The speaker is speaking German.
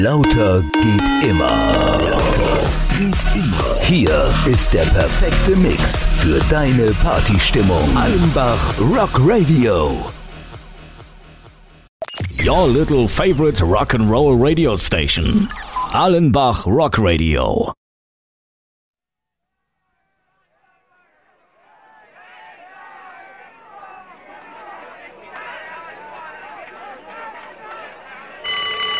Lauter geht immer. Hier ist der perfekte Mix für deine Partystimmung. Allenbach Rock Radio. Your little favorite rock and roll radio station. Allenbach Rock Radio.